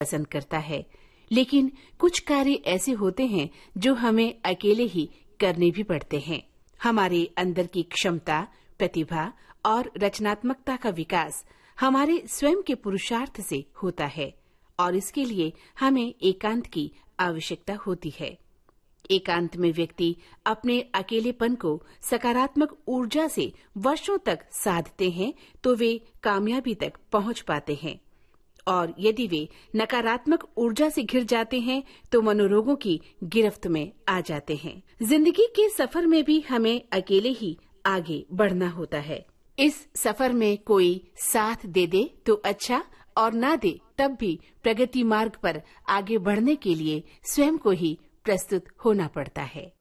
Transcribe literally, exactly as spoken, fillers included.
पसंद करता है, लेकिन कुछ कार्य ऐसे होते हैं जो हमें अकेले ही करने भी पड़ते हैं। हमारे अंदर की क्षमता, प्रतिभा और रचनात्मकता का विकास हमारे स्वयं के पुरुषार्थ से होता है और इसके लिए हमें एकांत की आवश्यकता होती है। एकांत में व्यक्ति अपने अकेलेपन को सकारात्मक ऊर्जा से वर्षों तक साधते हैं तो वे कामयाबी तक पहुंच पाते हैं, और यदि वे नकारात्मक ऊर्जा से घिर जाते हैं तो मनोरोगों की गिरफ्त में आ जाते हैं। जिंदगी के सफर में भी हमें अकेले ही आगे बढ़ना होता है। इस सफर में कोई साथ दे दे तो अच्छा, और ना दे तब भी प्रगति मार्ग पर आगे बढ़ने के लिए स्वयं को ही प्रस्तुत होना पड़ता है।